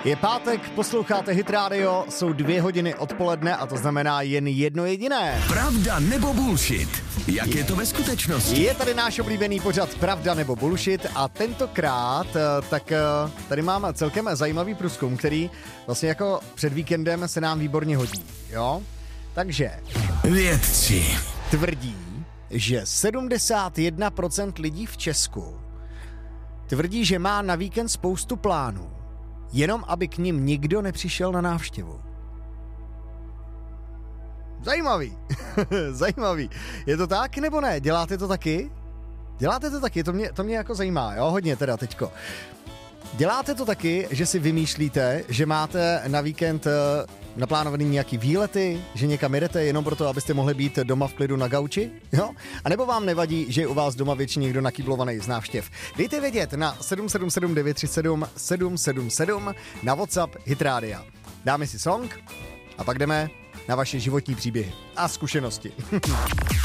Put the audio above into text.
Je pátek, posloucháte Hit Radio, jsou 2 hodiny odpoledne a to znamená jen jedno jediné. Pravda nebo bullshit? Jak je to ve skutečnosti? Je tady náš oblíbený pořad Pravda nebo bullshit a tentokrát tady mám celkem zajímavý průzkum, který vlastně jako před víkendem se nám výborně hodí, jo? Takže Vědci tvrdí, že 71% lidí v Česku tvrdí, že má na víkend spoustu plánů, jenom aby k nim nikdo nepřišel na návštěvu. Zajímavý. Zajímavý. Je to tak nebo ne? Děláte to taky? Děláte to taky? To mě jako zajímá, jo? Hodně teda teďko. Děláte to taky, že si vymýšlíte, že máte na víkend naplánovaný nějaký výlety, že někam jedete jenom proto, abyste mohli být doma v klidu na gauči? Jo? A nebo vám nevadí, že je u vás doma většině někdo nakýblovaný z návštěv? Dejte vědět na 777 937 777 na WhatsApp Hit Rádia. Dáme si song a pak jdeme na vaše životní příběhy a zkušenosti.